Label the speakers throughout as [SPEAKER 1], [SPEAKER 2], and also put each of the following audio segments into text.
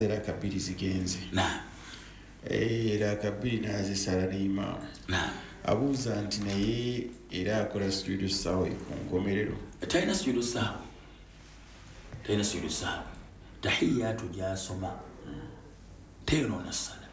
[SPEAKER 1] era kabiri zigenze
[SPEAKER 2] na
[SPEAKER 1] era kabiri nazisala n'imaamu
[SPEAKER 2] na
[SPEAKER 1] abuuza nti naye era akola studio sawa ku nkomerero
[SPEAKER 2] talina studio sawa tahiyatu gyasoma teyonoona ssala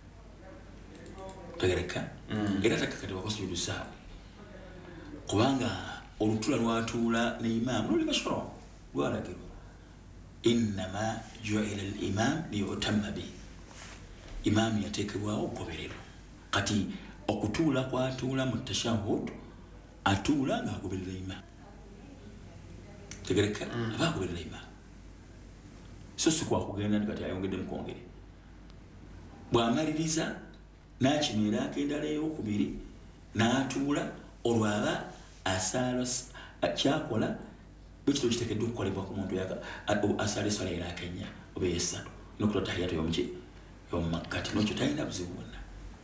[SPEAKER 2] tegereka era takakati wako studio sawa kubanga olutula lwatuula ne imaamu luli mashru lwalagirwa innama ju'ila al-imam liyutamma bihi imaamu yateekebwawo okugobererwa kati okutuula kwatuula mu tashahud atuula ng'agoberera imaamu tegereka aba agoberera imaamu so si kwakugenda nti kati ayongedde mu kwongere bw'amaliriza n'akimera ak'endala ey'okubiri n'atuula olwo aba asaala kyakola bwekito kiteekeddwa okukolebwa ku muntu asaala eswala era akenya oba ey'essatu n'okulola tahiyatu y'omumakkati n'ekyo talina buzibu bwonna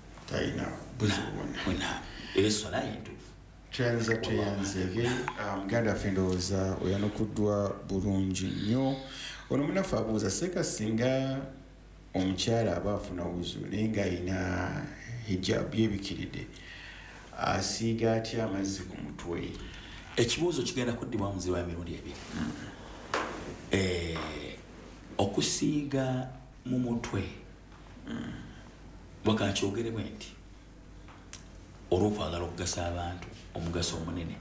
[SPEAKER 2] era eswala yentuufu
[SPEAKER 1] tyanza tweyanzege muganda waffe ndowooza oyanukuddwa bulungi nnyo ono munafu abuuza seeka singa omukyala aba afuna wuzu naye ng'ayina hijabu yebikiridde asiiga atya amazzi ku mutwe
[SPEAKER 2] ekibuuzo kigenda kuddibwa muzibu wa mirundi ebiri okusiiga mu mutwe bwakankyogerebwe nti olw'okwagala okugasa abantu omugaso omunene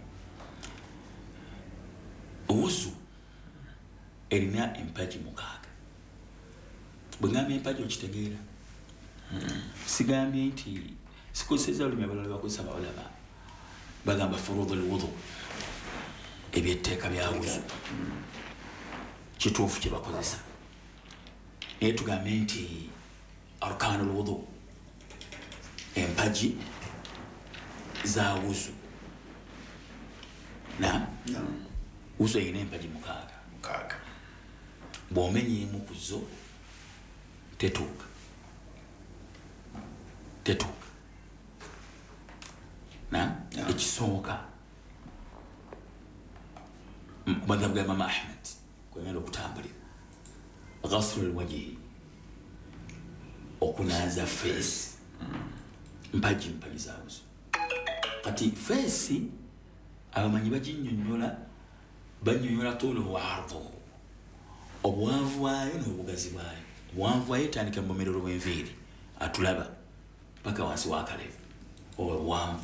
[SPEAKER 2] wuzu erina empagi 6 bwe ngambye empagi okitegeera sigambye nti sikozeseza olulimi abalala bakozesa bawalaba bagamba furudul wudu ebyetteeka bya wuzu kituufu kye bakozesa naye tugambe nti arkanul wudu empagi za wuzu wuzu erina empagi 6 bw'omenyeemu ku zo tetuuka ekisooka madhabu ga Imam Ahmed kwegenda okutambulira ghaslu alwajhi okunaaza face mpagi za wuzu kati face abamanyi baginyonnyola tuluhu wa arduhu obuwanvu bwayo n'obugazi bwayo obuwanvu bwayo etandika mu bumerero bw'enviiri atulaba paka wansi wa kalevu obuwanvu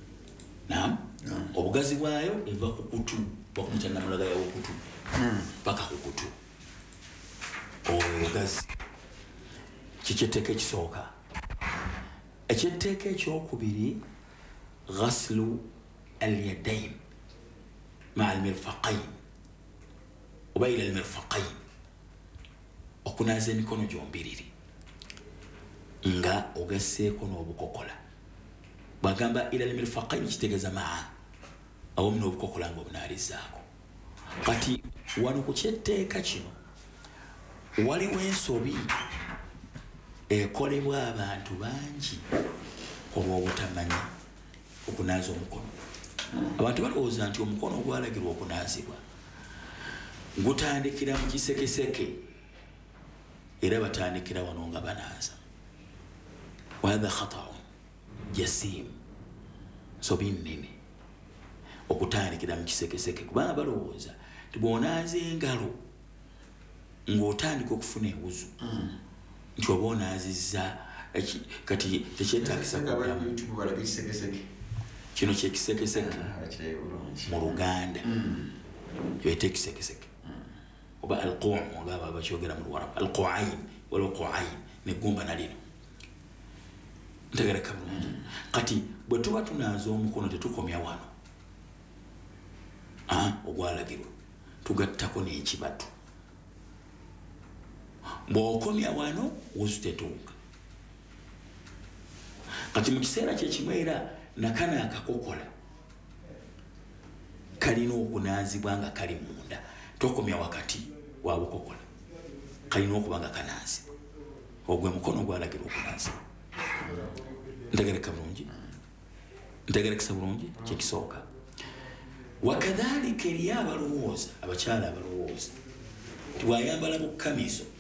[SPEAKER 2] obugazi bwayo eva ku kutu bakumita namulaga yawo kutu paka ku kutu obugazi kikyetteeka ekisooka ekyetteeka ekyokubiri ghaslu al-yadayn ma'a al-mirfaqayn oba ila al-mirfaqayn okunaaza emikono gyombiriri nga ogasseeko n'obukokola bwagamba ila al-mirfaqayn kitegeeza maa awamu n'obukokola nga obunaalizaako kati wano ku kyetteeka kino waliwo ensobi ekolebwa abantu bangi olw'obutamanya okunaaza omukono abantu balowooza nti omukono ogwalagirwa okunaazibwa gutandikira mu kisekeseke era batandikira wano nga banaaza wahatha khata'un jasim sobi nnene okutandikira mu kisekeseke kubanga balowooza nti bw'onaaza engalo ng'otandika okufuna ewuzu nti oba onaazizza kati tekyetaagisa kuddamu kino kyekisekeseke mu Luganda kyebayita ekisekeseke oba alqum ngaba bakyogera mu Luwarabu alquain waliwo quain neggumba nalino ntegereka bulungi kati bwe tuba tunaaza omukono tetukomya wano ogwalagirwa tugattako n'ekibatu bw'okomya wano wuzu tetuuka kati mu kiseera kyekimu era nakana akakokola kalina okunaazibwa nga kali munda tokomya wakati wa bukokola kalina okuba nga kanaazibwa ogwe mukono gwalagirwa okunaazibwa ntegerekesa bulungi kyekisooka wakadhalika eri abalowooza abakyala abalowooza tiwayambala bukamiso